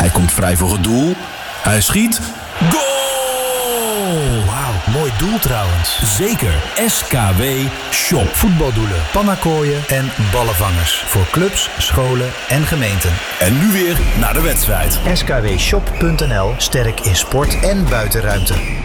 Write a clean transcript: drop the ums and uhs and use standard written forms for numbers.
Hij komt vrij voor het doel. Hij schiet. Goal! Wauw, mooi doel trouwens. Zeker. SKW Shop. Voetbaldoelen, pannakooien en ballenvangers. Voor clubs, scholen en gemeenten. En nu weer naar de wedstrijd. SKWshop.nl, sterk in sport en buitenruimte.